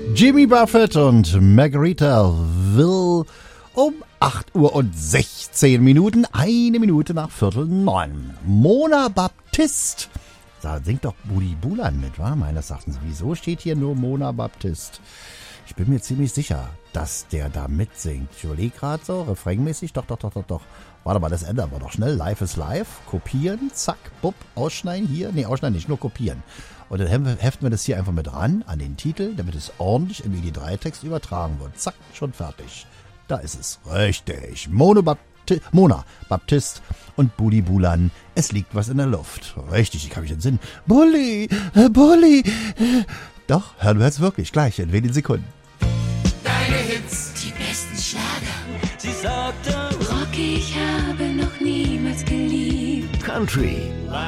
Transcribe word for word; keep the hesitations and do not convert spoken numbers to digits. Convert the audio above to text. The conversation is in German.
Jimmy Buffett und Margarita Will um acht Uhr und sechzehn Minuten, eine Minute nach Viertel neun. Mona Baptist, da singt doch Budi Bulan mit, wa? Meines Erachtens. Wieso steht hier nur Mona Baptist? Ich bin mir ziemlich sicher, dass der da mitsingt. Ich überlege gerade so, refrainmäßig, doch, doch, doch, doch, doch. Warte mal, das ändern wir doch schnell. Live is live. Kopieren, zack, bupp, ausschneiden hier. Nee, ausschneiden nicht, nur kopieren. Und dann heften wir das hier einfach mit ran an den Titel, damit es ordentlich im M P drei Text übertragen wird. Zack, schon fertig. Da ist es. Richtig. Mona, Bapti- Mona Baptist und Budi Bulan. Es liegt was in der Luft. Richtig, ich kann mich entsinnen. Bulli, äh, Bulli. Äh. Doch, hören wir jetzt wirklich gleich in wenigen Sekunden. Deine Hits, die besten Schlager. Sie sagte, Rocky, ich habe noch niemals geliebt. Country,